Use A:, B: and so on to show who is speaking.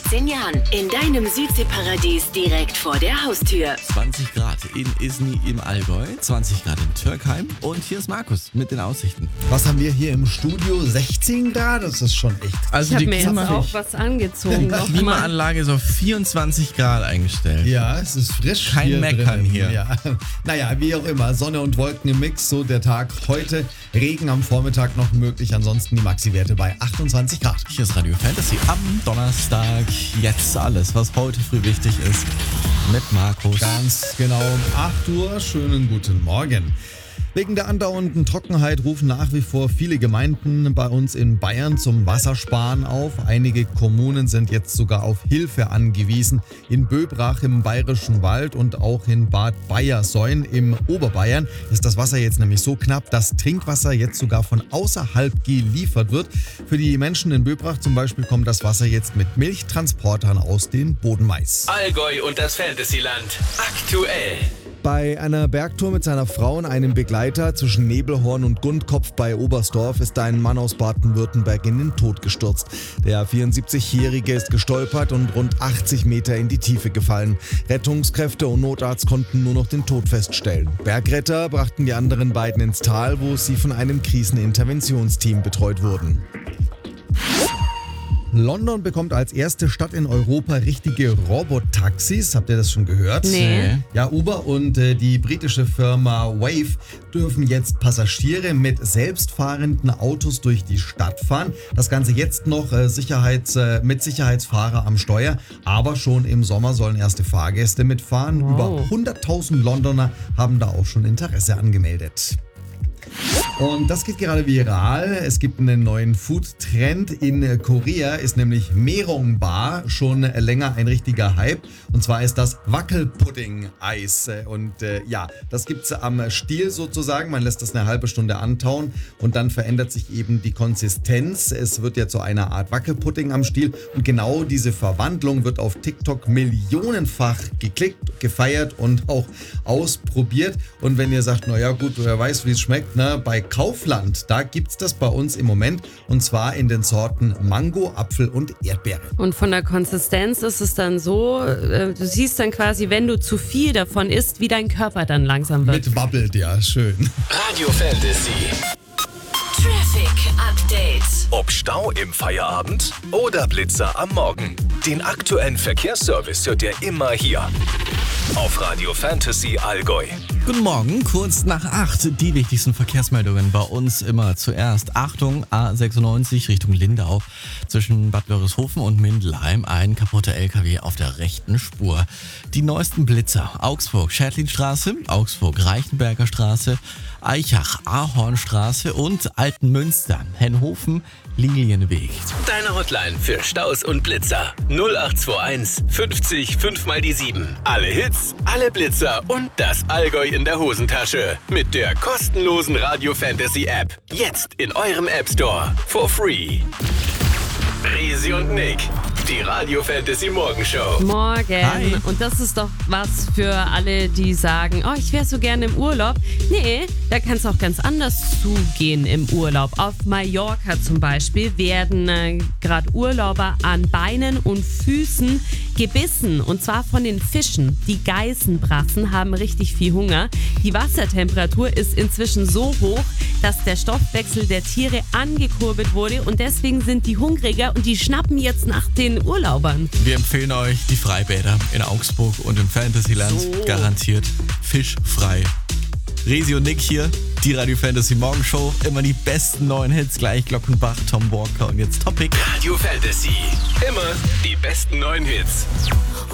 A: 16 Jahren. In deinem Südseeparadies direkt vor der Haustür.
B: 20 Grad in Isny im Allgäu, 20 Grad in Türkheim und hier ist Markus mit den Aussichten.
C: Was haben wir hier im Studio? 16 Grad? Das ist schon echt.
B: Also
D: Ich habe
B: die
D: mir jetzt auch was angezogen.
B: Klimaanlage ist auf 24 Grad eingestellt.
C: Ja, es ist frisch.
B: Kein
C: hier
B: Meckern
C: drinnen.
B: hier.
C: Ja. Naja, wie auch immer. Sonne und Wolken im Mix. So der Tag heute. Regen am Vormittag noch möglich. Ansonsten die Maxi-Werte bei 28 Grad.
B: Hier ist Radio Fantasy am Donnerstag. Jetzt alles, was heute früh wichtig ist. Mit Markus.
C: Ganz genau um 8 Uhr. Schönen guten Morgen. Wegen der andauernden Trockenheit rufen nach wie vor viele Gemeinden bei uns in Bayern zum Wassersparen auf. Einige Kommunen sind jetzt sogar auf Hilfe angewiesen. In Böbrach im Bayerischen Wald und auch in Bad Bayersoin im Oberbayern ist das Wasser jetzt nämlich so knapp, dass Trinkwasser jetzt sogar von außerhalb geliefert wird. Für die Menschen in Böbrach zum Beispiel kommt das Wasser jetzt mit Milchtransportern aus den Bodenmais.
E: Allgäu und das Fantasyland. Aktuell.
C: Bei einer Bergtour mit seiner Frau und einem Begleiter zwischen Nebelhorn und Gundkopf bei Oberstdorf ist ein Mann aus Baden-Württemberg in den Tod gestürzt. Der 74-Jährige ist gestolpert und rund 80 Meter in die Tiefe gefallen. Rettungskräfte und Notarzt konnten nur noch den Tod feststellen. Bergretter brachten die anderen beiden ins Tal, wo sie von einem Kriseninterventionsteam betreut wurden. London bekommt als erste Stadt in Europa richtige Robotaxis. Habt ihr das schon gehört?
D: Nee.
C: Ja, Uber und die britische Firma Wave dürfen jetzt Passagiere mit selbstfahrenden Autos durch die Stadt fahren. Das Ganze jetzt noch mit Sicherheitsfahrer am Steuer. Aber schon im Sommer sollen erste Fahrgäste mitfahren.
D: Wow.
C: Über 100.000 Londoner haben da auch schon Interesse angemeldet. Und das geht gerade viral. Es gibt einen neuen Food-Trend. In Korea ist nämlich Maerong-bar schon länger ein richtiger Hype. Und zwar ist das Wackelpudding-Eis. Und das gibt's am Stiel sozusagen. Man lässt das eine halbe Stunde antauen und dann verändert sich eben die Konsistenz. Es wird ja zu einer Art Wackelpudding am Stiel. Und genau diese Verwandlung wird auf TikTok millionenfach geklickt, gefeiert und auch ausprobiert. Und wenn ihr sagt, naja gut, wer weiß, wie es schmeckt, ne? Bei Kaufland, da gibt's das bei uns im Moment und zwar in den Sorten Mango, Apfel und Erdbeere.
D: Und von der Konsistenz ist es dann so, du siehst dann quasi, wenn du zu viel davon isst, wie dein Körper dann langsam wird.
C: Mit wabbelt, ja, schön.
E: Radio Fantasy.
A: Traffic Update.
E: Ob Stau im Feierabend oder Blitzer am Morgen. Den aktuellen Verkehrsservice hört ihr immer hier. Auf Radio Fantasy Allgäu.
B: Guten Morgen, kurz nach 8. Die wichtigsten Verkehrsmeldungen bei uns immer zuerst. Achtung, A96 Richtung Lindau. Zwischen Bad Wörishofen und Mindelheim ein kaputter LKW auf der rechten Spur. Die neuesten Blitzer. Augsburg Schädlinstraße, Augsburg Reichenberger Straße, Eichach Ahornstraße und Altenmünster, Henhofen, Lilienweg.
E: Deine Hotline für Staus und Blitzer. 0821 50 5 mal die 7. Alle Hits, alle Blitzer und das Allgäu in der Hosentasche. Mit der kostenlosen Radio Fantasy App. Jetzt in eurem App Store. For free. Resi und Nick. Die Radio Fantasy Morgenshow.
D: Morgen.
B: Hi.
D: Und das ist doch was für alle, die sagen, oh, ich wäre so gerne im Urlaub. Nee, da kann es auch ganz anders zugehen im Urlaub. Auf Mallorca zum Beispiel werden gerade Urlauber an Beinen und Füßen gebissen. Und zwar von den Fischen. Die Geißenbrassen haben richtig viel Hunger. Die Wassertemperatur ist inzwischen so hoch, dass der Stoffwechsel der Tiere angekurbelt wurde. Und deswegen sind die hungriger und die schnappen jetzt nach den Urlaubern.
B: Wir empfehlen euch die Freibäder in Augsburg und im Fantasyland.
D: So.
B: Garantiert fischfrei. Resi und Nick hier, die Radio Fantasy Morgenshow. Immer die besten neuen Hits, gleich Glockenbach, Tom Walker und jetzt Topic.
E: Radio Fantasy. Immer die besten neuen Hits.